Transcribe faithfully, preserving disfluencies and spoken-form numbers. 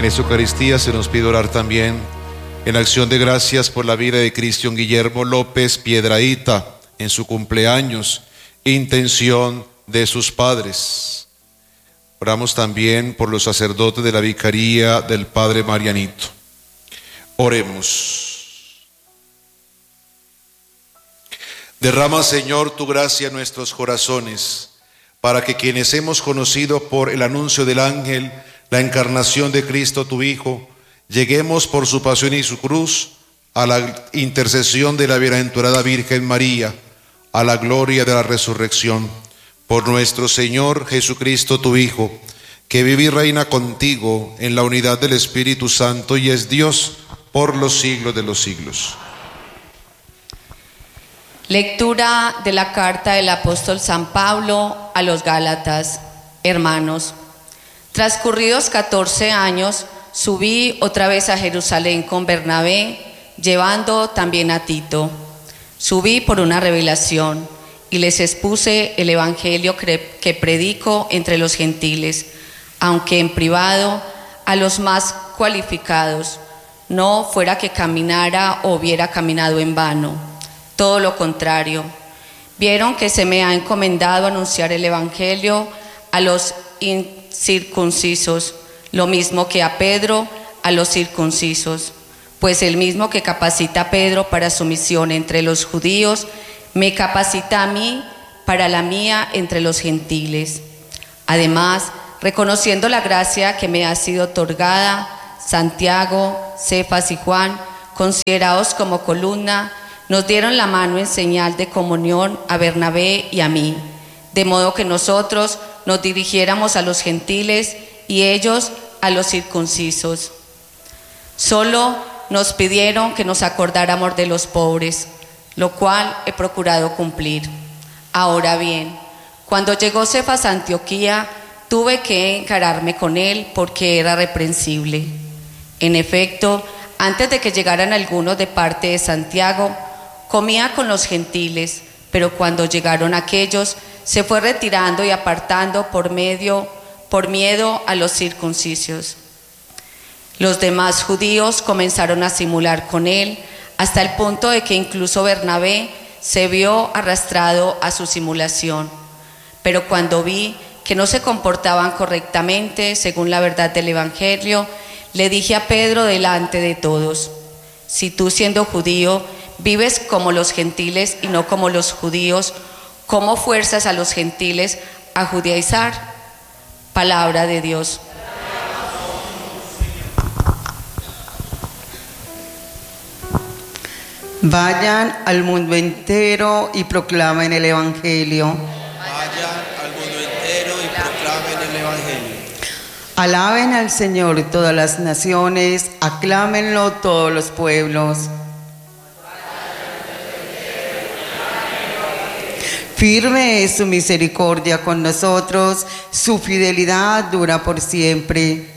En esta Eucaristía se nos pide orar también en acción de gracias por la vida de Cristian Guillermo López Piedrahíta en su cumpleaños, intención de sus padres. Oramos también por los sacerdotes de la Vicaría del Padre Marianito. Oremos. Derrama, Señor, tu gracia en nuestros corazones, para que quienes hemos conocido por el anuncio del ángel la encarnación de Cristo tu Hijo, lleguemos por su pasión y su cruz a la intercesión de la bienaventurada Virgen María, a la gloria de la resurrección. Por nuestro Señor Jesucristo tu Hijo, que vive y reina contigo en la unidad del Espíritu Santo y es Dios por los siglos de los siglos. Lectura de la carta del apóstol San Pablo a los Gálatas. Hermanos, transcurridos catorce años, subí otra vez a Jerusalén con Bernabé, llevando también a Tito. Subí por una revelación y les expuse el evangelio que predico entre los gentiles, aunque en privado a los más cualificados, no fuera que caminara o hubiera caminado en vano. Todo lo contrario, vieron que se me ha encomendado anunciar el evangelio a los incircuncisos, lo mismo que a Pedro a los circuncisos, pues el mismo que capacita a Pedro para su misión entre los judíos, me capacita a mí para la mía entre los gentiles. Además, reconociendo la gracia que me ha sido otorgada, Santiago, Cefas y Juan, considerados como columna, nos dieron la mano en señal de comunión a Bernabé y a mí, de modo que nosotros nos dirigiéramos a los gentiles y ellos a los circuncisos. Solo nos pidieron que nos acordáramos de los pobres, lo cual he procurado cumplir. Ahora bien, cuando llegó Cefas a Antioquía, tuve que encararme con él porque era reprensible. En efecto, antes de que llegaran algunos de parte de Santiago, comía con los gentiles, pero cuando llegaron aquellos, se fue retirando y apartando por medio, por miedo a los circuncisos. Los demás judíos comenzaron a simular con él, hasta el punto de que incluso Bernabé se vio arrastrado a su simulación. Pero cuando vi que no se comportaban correctamente según la verdad del evangelio, le dije a Pedro delante de todos: si tú, siendo judío, vives como los gentiles y no como los judíos, ¿cómo fuerzas a los gentiles a judaizar? Palabra de Dios. Vayan al mundo entero y proclamen el evangelio. Vayan al mundo entero y proclamen el evangelio. Alaben al Señor todas las naciones, aclámenlo todos los pueblos. Firme es su misericordia con nosotros, su fidelidad dura por siempre.